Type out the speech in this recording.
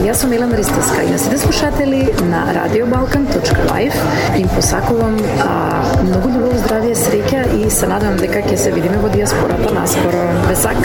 Јас сум Елена Ристевска и на сите слушатели на radiobalkan.live им посакувам многу љубов, здравје, среќа и се надевам дека ќе се видиме во дијаспората наскоро. Бесак!